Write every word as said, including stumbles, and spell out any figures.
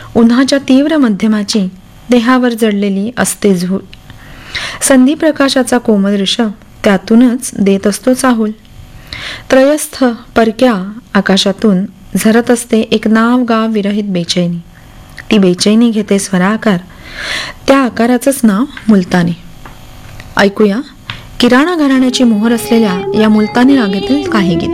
उन्हाच्या तीव्र मध्यमाची देहावर जडलेली असते झूल. संधी प्रकाशाचा कोमल ऋषभ त्यातूनच देत असतो चाहूल. त्रयस्थ परक्या आकाशातून झरत असते एक नाव गाव विरहित बेचैनी. ती बेचैनी घेते स्वराकार, त्या आकाराचंच नाव मुलतानी. ऐकूया किराणा घराण्याची मोहर असलेल्या या मुलतानी रागातील काही गीत.